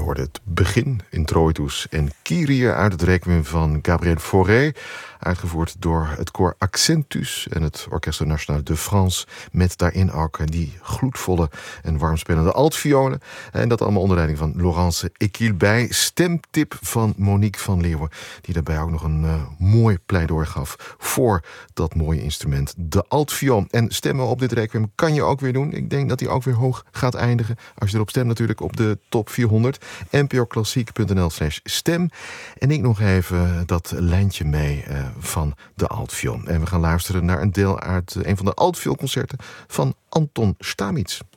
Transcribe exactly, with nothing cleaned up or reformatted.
hoorde het begin, Introitus en Kyrie uit het requiem van Gabriel Fauré, uitgevoerd door het koor Accentus en het Orchestre National de France, met daarin ook die gloedvolle en warmspelende altviolen. En dat allemaal onder leiding van Laurence Equilbey, stemtip van Monique van Leeuwen, die daarbij ook nog een uh, mooi pleidooi gaf voor dat mooie instrument, de altviool. En stemmen op dit requiem kan je ook weer doen. Ik denk dat hij ook weer hoog gaat eindigen, als je erop stemt natuurlijk, op de top vierhonderd. n p o klassiek punt n l slash stem. En ik nog even dat lijntje mee uh, van de altviool. En we gaan luisteren naar een deel uit uh, een van de altvioolconcerten van Anton Stamitz.